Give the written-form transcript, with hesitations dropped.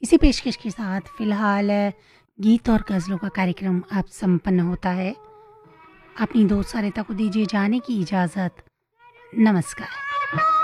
इसी पेशकश के साथ फ़िलहाल गीत और गज़लों का कार्यक्रम अब संपन्न होता है। अपनी दोस्त सरिता को दीजिए जाने की इजाज़त। नमस्कार।